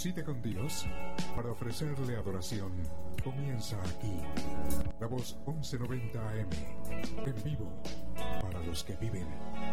cita con Dios para ofrecerle adoración comienza aquí. La Voz 1190 AM, en vivo para los que viven.